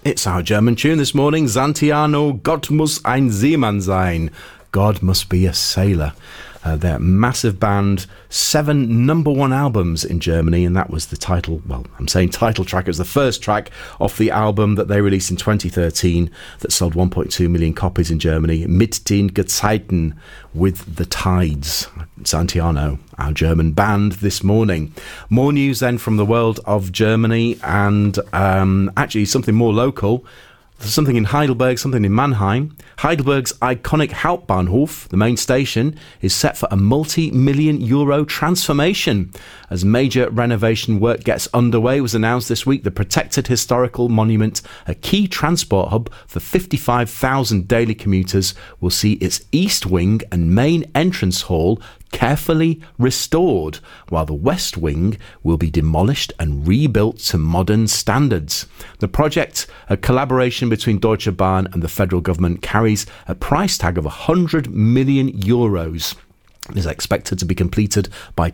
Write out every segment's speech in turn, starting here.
It's our German tune this morning. Santiano, Gott muss ein Seemann sein. God must be a sailor. Their massive band, 7 number one albums in Germany, and that was the title, well, I'm saying title track, it was the first track off the album that they released in 2013 that sold 1.2 million copies in Germany, Mit den Gezeiten, with the tides. Santiano, our German band this morning. More news then from the world of Germany, and actually something more local. There's something in Heidelberg, something in Mannheim. Heidelberg's iconic Hauptbahnhof, the main station, is set for a multi-million euro transformation. As major renovation work gets underway, it was announced this week the protected historical monument, a key transport hub for 55,000 daily commuters, will see its east wing and main entrance hall carefully restored, while the west wing will be demolished and rebuilt to modern standards. The project, a collaboration between Deutsche Bahn and the federal government, carries a price tag of 100 million euros. It is expected to be completed by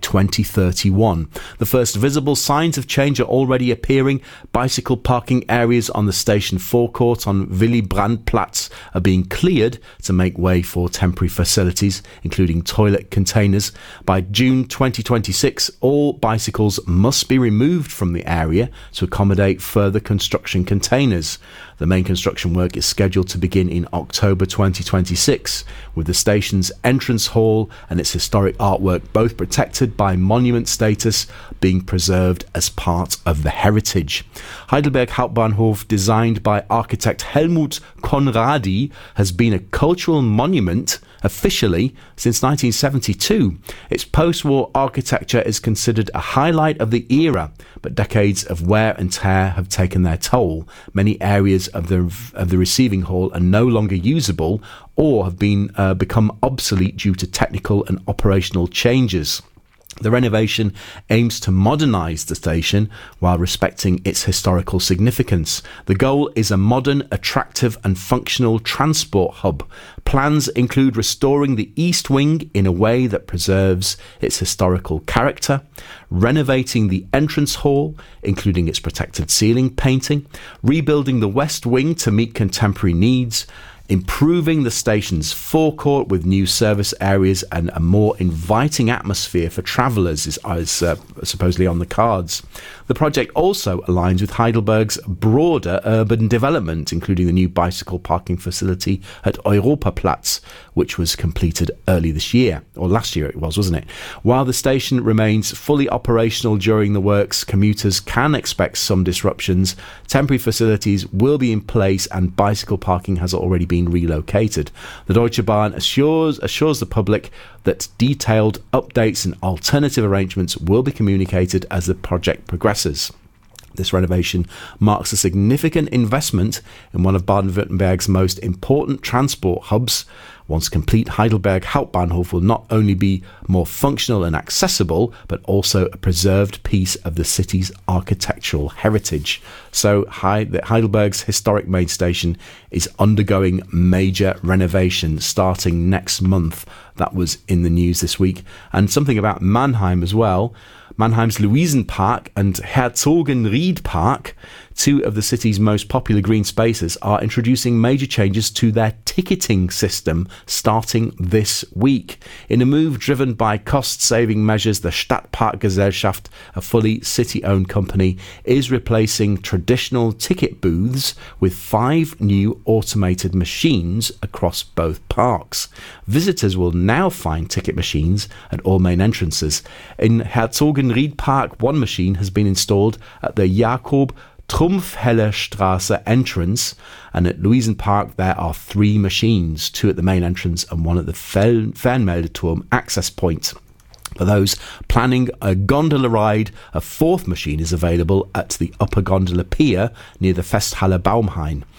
2031. The first visible signs of change are already appearing. Bicycle parking areas on the station forecourt on Willy Brandt-Platz are being cleared to make way for temporary facilities, including toilet containers. By June 2026, all bicycles must be removed from the area to accommodate further construction containers. The main construction work is scheduled to begin in October 2026, with the station's entrance hall and its historic artwork both protected by monument status being preserved as part of the heritage. Heidelberg Hauptbahnhof, designed by architect Helmut Conradi, has been a cultural monument officially since 1972. Its post-war architecture is considered a highlight of the era, but decades of wear and tear have taken their toll. Many areas of the receiving hall are no longer usable or have become obsolete due to technical and operational changes. The renovation aims to modernise the station while respecting its historical significance. The goal is a modern, attractive and functional transport hub. Plans include restoring the east wing in a way that preserves its historical character, renovating the entrance hall, including its protected ceiling painting, rebuilding the west wing to meet contemporary needs, improving the station's forecourt with new service areas and a more inviting atmosphere for travellers is supposedly on the cards. The project also aligns with Heidelberg's broader urban development, including the new bicycle parking facility at Europaplatz, which was completed early this year, or last year it was, wasn't it? While the station remains fully operational during the works, commuters can expect some disruptions. Temporary facilities will be in place and bicycle parking has already been relocated. The Deutsche Bahn assures the public that detailed updates and alternative arrangements will be communicated as the project progresses. This renovation marks a significant investment in one of Baden-Württemberg's most important transport hubs. Once complete, Heidelberg Hauptbahnhof will not only be more functional and accessible, but also a preserved piece of the city's architectural heritage. So Heidelberg's historic main station is undergoing major renovation starting next month. That was in the news this week. And something about Mannheim as well. Mannheim's Luisenpark and Herzogenried-Park, 2 of the city's most popular green spaces, are introducing major changes to their ticketing system starting this week. In a move driven by cost-saving measures, the Stadtparkgesellschaft, a fully city-owned company, is replacing traditional ticket booths with 5 new automated machines across both parks. Visitors will now find ticket machines at all main entrances. In Herzogenried-Park, 1 machine has been installed at the Jakob Trumpfhellerstraße entrance, and at Luisenpark there are 3 machines, 2 at the main entrance and 1 at the Fernmeldeturm access point. For those planning a gondola ride, a 4th machine is available at the Upper Gondola Pier near the Festhalle Baumhain.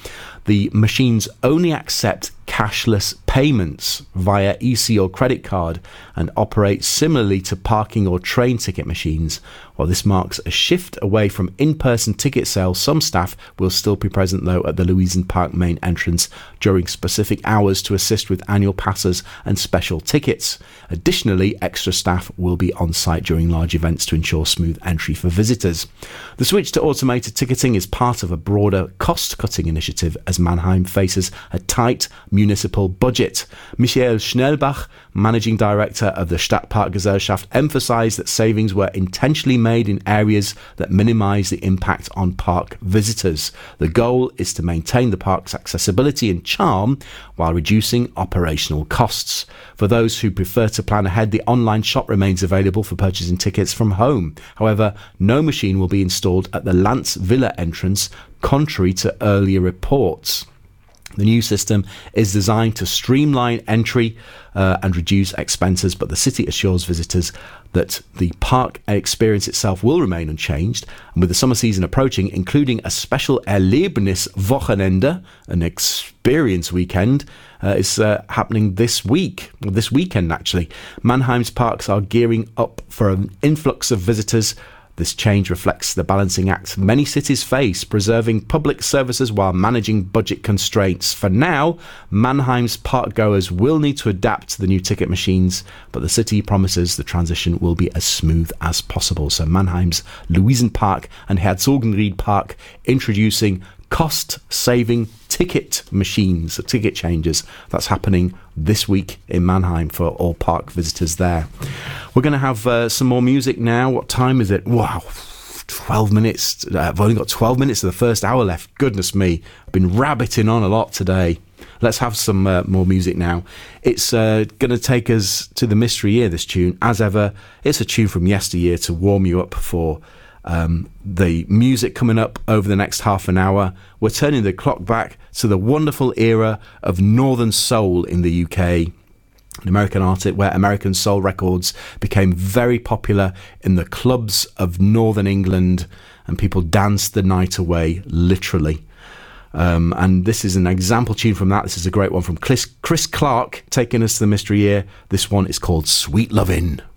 The machines only accept cashless payments via EC or credit card and operate similarly to parking or train ticket machines. While this marks a shift away from in-person ticket sales, some staff will still be present though at the Louisen Park main entrance during specific hours to assist with annual passes and special tickets. Additionally, extra staff will be on site during large events to ensure smooth entry for visitors. The switch to automated ticketing is part of a broader cost-cutting initiative as Mannheim faces a tight municipal budget. Michael Schnellbach, managing director of the Stadtparkgesellschaft, emphasised that savings were intentionally made in areas that minimise the impact on park visitors. The goal is to maintain the park's accessibility and charm while reducing operational costs. For those who prefer to plan ahead, the online shop remains available for purchasing tickets from home. However, no machine will be installed at the Lanz Villa entrance, contrary to earlier reports. The new system is designed to streamline entry and reduce expenses, but the city assures visitors that the park experience itself will remain unchanged. And with the summer season approaching, including a special Erlebniswochenende, an experience weekend, is happening this weekend actually. Mannheim's parks are gearing up for an influx of visitors. This change reflects the balancing act many cities face, preserving public services while managing budget constraints. For now, Mannheim's park goers will need to adapt to the new ticket machines, but the city promises the transition will be as smooth as possible. So Mannheim's Louisen Park and Herzogenried Park introducing cost-saving ticket machines, ticket changes. That's happening this week in Mannheim for all park visitors there. We're going to have some more music now. What time is it? Wow, 12 minutes. I've only got 12 minutes of the first hour left. Goodness me. I've been rabbiting on a lot today. Let's have some more music now. It's going to take us to the Mystery Year, this tune. As ever, it's a tune from yesteryear to warm you up for the music coming up over the next half an hour. We're turning the clock back to the wonderful era of Northern Soul in the UK, an American artist where American soul records became very popular in the clubs of Northern England and people danced the night away, literally. And this is an example tune from that. This is a great one from Chris Clark taking us to the Mystery Year. This one is called Sweet Lovin'.